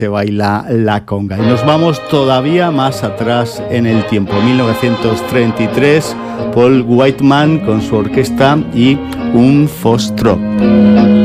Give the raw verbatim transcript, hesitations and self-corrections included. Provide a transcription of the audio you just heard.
se baila la conga. Y nos vamos todavía más atrás en el tiempo, mil novecientos treinta y tres, Paul Whiteman con su orquesta y un foxtrot.